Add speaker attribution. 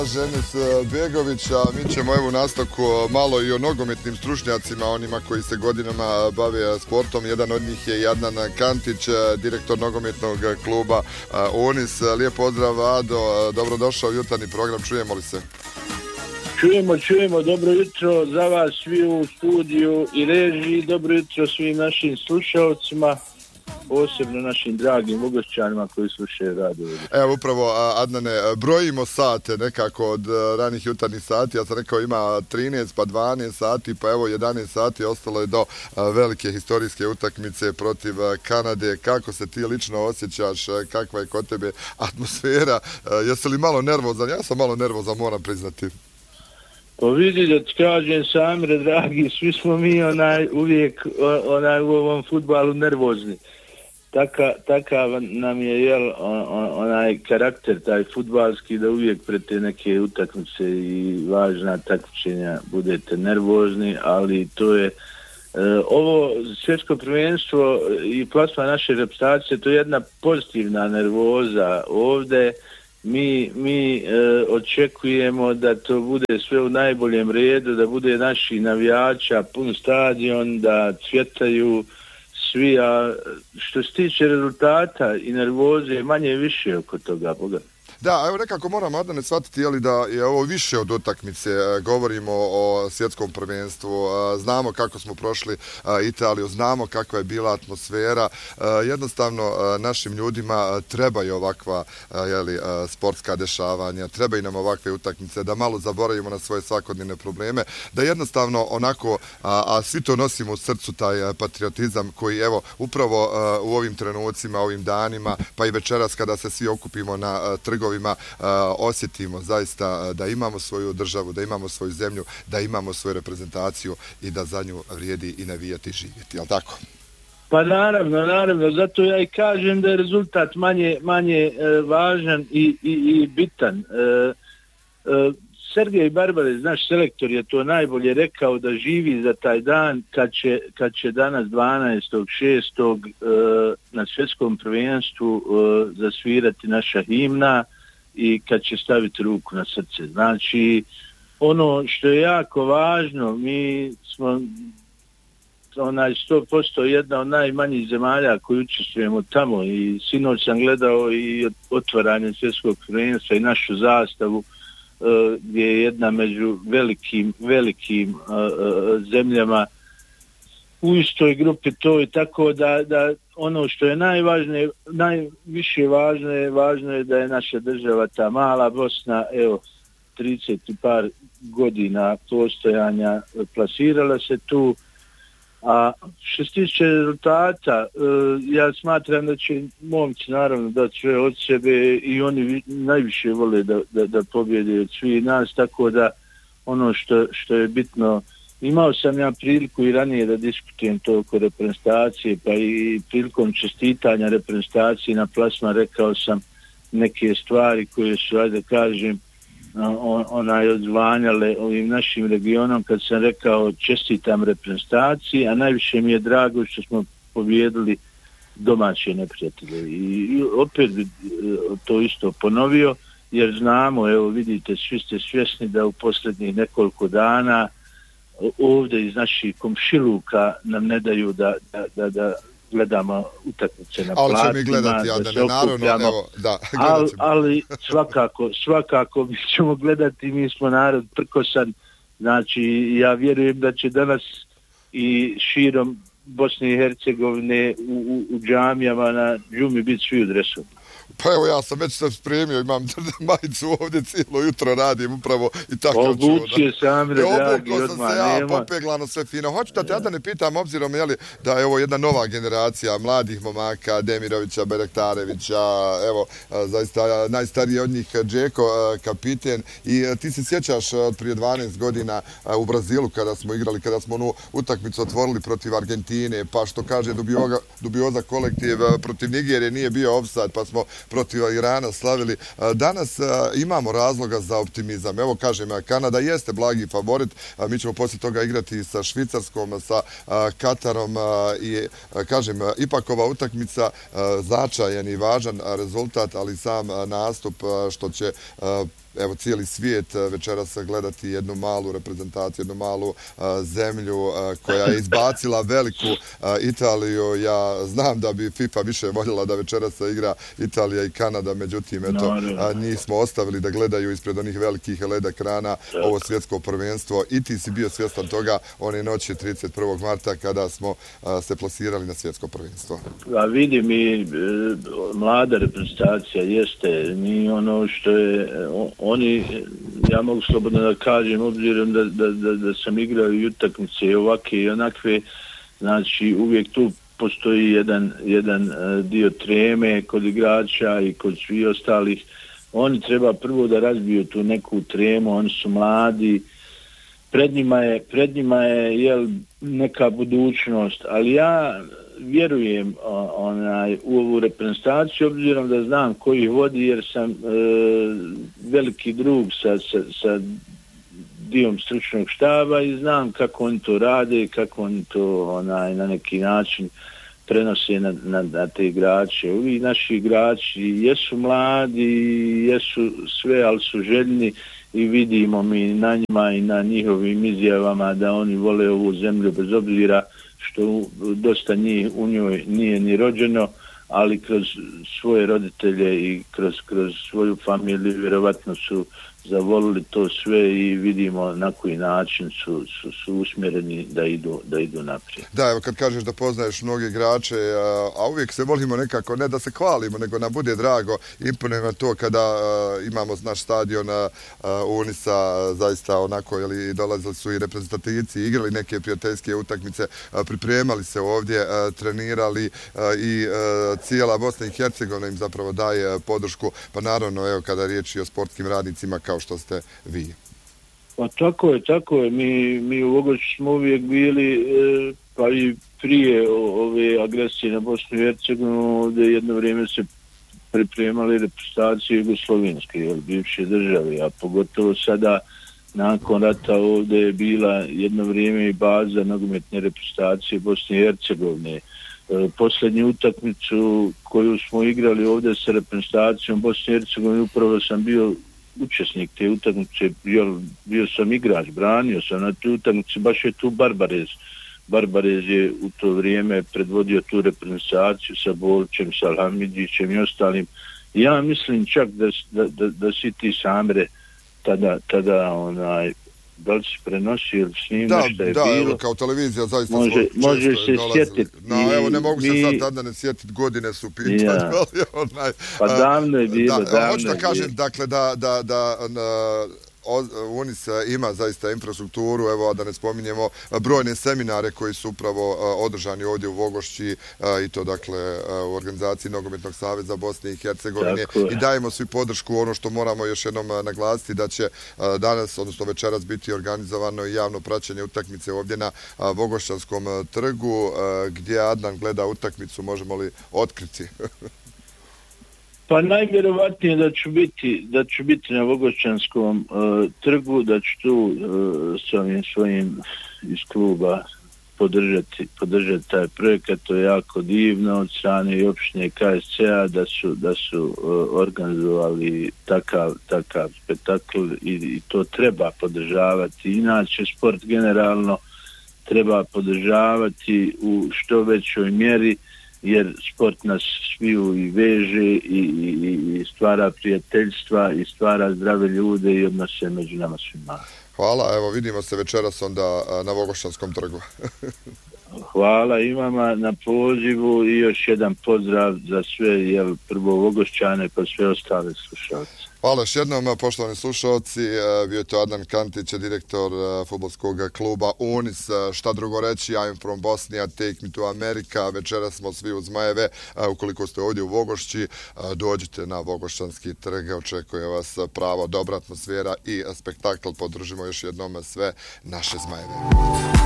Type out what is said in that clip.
Speaker 1: Ženis Begović, a mi ćemo evo u nastavku malo i o nogometnim stručnjacima, onima koji se godinama bave sportom. Jedan od njih je Adnan Kantić, direktor nogometnog kluba Unis. Lijep pozdrav, Ado, dobrodošao u jutarnji program, čujemo li se?
Speaker 2: Čujemo, dobro jutro za vas svi u studiju i režiji, dobro jutro svim našim slušalcima, posebno našim dragim Ugošćanima koji slušaju radio.
Speaker 1: Evo upravo, Adnane, brojimo sate nekako od ranih jutarnjih sati. Ja sam rekao ima 13 pa 12 sati, pa evo 11 sati ostalo je do velike historijske utakmice protiv Kanade. Kako se ti lično osjećaš, kakva je kod tebe atmosfera, jesi li malo nervozan? Ja sam malo nervozan, moram priznati.
Speaker 2: Pa vidi da ti kažem, Samire dragi, svi smo mi uvijek u ovom fudbalu nervozni. Takav nam je onaj karakter, taj fudbalski, da uvijek pred te neke utakmice i važna takmičenja budete nervozni, ali to je ovo svjetsko prvenstvo i plasman naše reprezentacije, to je jedna pozitivna nervoza ovdje. Mi očekujemo da to bude sve u najboljem redu, da bude naših navijača, pun stadion, da cvjetaju svi, a što se tiče rezultata i nervoze, manje više oko toga, Boga.
Speaker 1: Da, evo nekako moramo, Adnane, shvatiti da je ovo više od utakmice. Govorimo o svjetskom prvenstvu, znamo kako smo prošli Italiju, znamo kakva je bila atmosfera. Jednostavno, našim ljudima trebaju ovakva sportska dešavanja, trebaju nam ovakve utakmice, da malo zaboravimo na svoje svakodnevne probleme, da jednostavno onako, a svi to nosimo u srcu, taj patriotizam koji, evo, upravo u ovim trenucima, ovim danima, pa i večeras kada se svi okupimo na trgovima, osjetimo zaista da imamo svoju državu, da imamo svoju zemlju, da imamo svoju reprezentaciju i da za nju vrijedi i navijati i živjeti, jel' tako?
Speaker 2: Pa naravno, zato ja i kažem da je rezultat manje važan i bitan. Sergej Barbarez, naš selektor, je to najbolje rekao, da živi za taj dan kad će danas 12.6. na svjetskom prvenstvu zasvirati naša himna i kad će staviti ruku na srce. Znači, ono što je jako važno, mi smo 100% jedna od najmanjih zemalja koji učestvujemo tamo, i sinoć sam gledao i otvaranje svjetskog prvenstva i našu zastavu, gdje je jedna među velikim zemljama u istoj grupi to, i tako da ono što je najviše važno je da je naša država, ta mala Bosna, evo 30 i par godina postojanja, plasirala se tu. A što se tiče rezultata, ja smatram da će momci naravno dati sve od sebe i oni najviše vole da pobjede od svih nas, tako da ono što je bitno, imao sam ja priliku i ranije da diskutujem to oko reprezentacije, pa i prilikom čestitanja reprezentacije na plasman rekao sam neke stvari koje su, ajde kažem, odzvanjale ovim našim regionom, kad sam rekao čestitam reprezentaciji, a najviše mi je drago što smo pobijedili domaće neprijatelje. I opet bi to isto ponovio, jer znamo, evo vidite, svi ste svjesni da u posljednjih nekoliko dana ovdje iz naših komšiluka nam ne daju da gledamo utakmice na platima.
Speaker 1: Ali će mi gledati, ja da ne, naravno, evo, da, gledat ćemo.
Speaker 2: Ali svakako mi ćemo gledati, mi smo narod prkosan, znači ja vjerujem da će danas i širom Bosne i Hercegovine u džamijama na džumi biti svi u dresu.
Speaker 1: Pa evo, ja sam već se spremio, imam majicu ovdje, cijelo jutro radim upravo i tako ću.
Speaker 2: Obučio sam, dragi,
Speaker 1: odmah, sam se ja, popeglano, sve fino. Hoću da te, ja da ne pitam, obzirom, da je ovo jedna nova generacija mladih momaka, Demirovića, Berektarevića, evo, zaista najstariji od njih Džeko, kapiten, i ti se sjećaš prije 12 godina u Brazilu kada smo igrali, kada smo onu utakmicu otvorili protiv Argentine, pa što kaže dubioza kolektiv, protiv Nigerije nije bio ofsajd, pa smo protiv Irana slavili. Danas imamo razloga za optimizam. Evo kažem, Kanada jeste blagi favorit, mi ćemo poslije toga igrati sa Švicarskom, sa Katarom i kažem, ipak ova utakmica značajan i važan rezultat, ali sam nastup što će evo cijeli svijet večeras gledati jednu malu reprezentaciju, jednu malu zemlju koja je izbacila veliku Italiju. Ja znam da bi FIFA više voljela da večeras igra Italija i Kanada, međutim, eto, njih smo ostavili da gledaju ispred onih velikih LED ekrana ovo svjetsko prvenstvo i ti si bio svjestan toga one noći 31. marta kada smo se plasirali na svjetsko prvenstvo.
Speaker 2: A vidim i mlada reprezentacija jeste, ni ono što je oni, ja mogu slobodno da kažem, obzirom da sam igrao i utakmice i ovakve i onakve, znači uvijek tu postoji jedan dio treme kod igrača i kod svih ostalih. Oni treba prvo da razbiju tu neku tremu, oni su mladi, pred njima je neka budućnost, ali ja vjerujem u ovu reprezentaciju, obzirom da znam ko ih vodi, jer sam veliki drug sa diom stručnog štaba i znam kako oni to rade, kako oni to na neki način prenose na te igrače. Ovi naši igrači jesu mladi, jesu sve, ali su željni i vidimo mi na njima i na njihovim izjavama da oni vole ovu zemlju bez obzira što dosta njih u njoj nije ni rođeno, ali kroz svoje roditelje i kroz svoju familiju vjerovatno su zavolili to sve i vidimo na koji način su usmjereni da idu naprijed.
Speaker 1: Da, evo kad kažeš da poznaješ mnogi igrače, a uvijek se volimo nekako, ne da se hvalimo, nego nam bude drago, imponuje na to kada imamo naš stadion Unisa, zaista onako, dolazili su i reprezentativci, igrali neke prijateljske utakmice, pripremali se ovdje, trenirali i cijela Bosna i Hercegovina im zapravo daje podršku, pa naravno, evo kada je riječ i o sportskim radnicima kao što ste vi.
Speaker 2: Pa tako je. Mi u Vogošću smo uvijek bili, pa i prije ove agresije na Bosnu i Hercegovinu, ovdje jedno vrijeme se pripremali reprezentacije jugoslovenske, bivše države, a pogotovo sada nakon rata ovdje je bila jedno vrijeme i baza nogometne reprezentacije Bosne i Hercegovine. Posljednju utakmicu koju smo igrali ovdje sa reprezentacijom Bosne i Hercegovine, upravo sam bio učesnik te utakmice, bio sam igrač, branio sam na tu utakmici, baš je tu Barbarez. Barbarez je u to vrijeme predvodio tu reprezentaciju sa Bolićem, sa Alhamidžićem i ostalim. Ja mislim čak da si ti Samre tada da li si prenosio ili s njim nešto je bilo.
Speaker 1: Da, kao televizija zaista
Speaker 2: može se sjetiti.
Speaker 1: Evo, ne mogu se sad tada ne sjetiti, godine su pitanje.
Speaker 2: Ja. Pa davno je bilo.
Speaker 1: Hoću da kažem, dakle, da Unis ima zaista infrastrukturu, evo da ne spominjemo brojne seminare koji su upravo održani ovdje u Vogošći i to dakle u organizaciji Nogometnog saveza Bosne i Hercegovine i dajemo svi podršku. Ono što moramo još jednom naglasiti da će danas, odnosno večeras biti organizovano i javno praćenje utakmice ovdje na Vogošćanskom trgu gdje Adnan gleda utakmicu, možemo li otkriti?
Speaker 2: Pa najvjerovatnije da ću biti na Vogošćanskom trgu, da ću tu s ovim svojim iz kluba podržati taj projekat. To je jako divno od strane i opštine KSC-a da su organizovali takav spektakl i to treba podržavati. Inače, sport generalno treba podržavati u što većoj mjeri, jer sport nas sviju i veže i stvara prijateljstva i stvara zdrave ljude i odnose među nama svima.
Speaker 1: Hvala, evo vidimo se večeras onda na Vogošćanskom trgu.
Speaker 2: Hvala i vama na pozivu i još jedan pozdrav za sve, prvo Vogošćane pa sve ostale slušalce.
Speaker 1: Hvala još jednom, poštovani slušalci, bio je to Adnan Kantić, direktor fudbalskog kluba Unis. Šta drugo reći, I'm from Bosnia, take me to America. Večera smo svi u Zmajeve. Ukoliko ste ovdje u Vogošći, dođite na Vogošćanski trg, očekuje vas prava dobra atmosfera i spektakl. Podržimo još jednom sve naše Zmajeve.